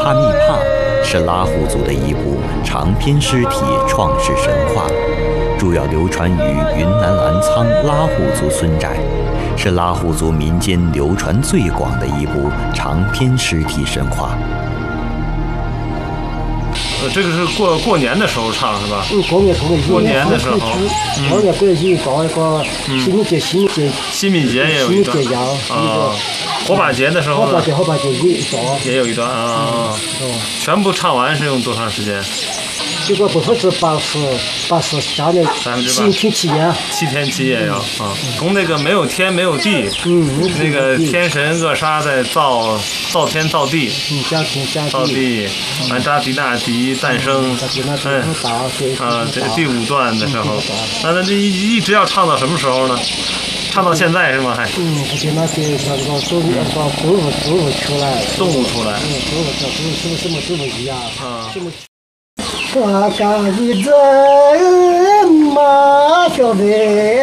帕密帕是拉祜族的一部长篇诗体创世神话，主要流传于云南澜沧拉祜族村寨，是拉祜族民间流传最广的一部长篇诗体神话。 这个是过年的时候唱是吧？ 过年的时候， 过年过去搞一个新民节也有一段啊，火把节的时候呢， 火把节也有一段啊。全部唱完是用多长时间？ 这个80%下来7天7夜 ，7天7夜呀啊！从那个没有天没有地，那个天神厄沙在造天造地，造地，安扎迪纳迪诞生，这第5段的时候，那这一直要唱到什么时候呢？唱到现在是吗？还？ 就那些那个动物出来。 动物出来。 什么动物一样啊。 我干一阵马小妹。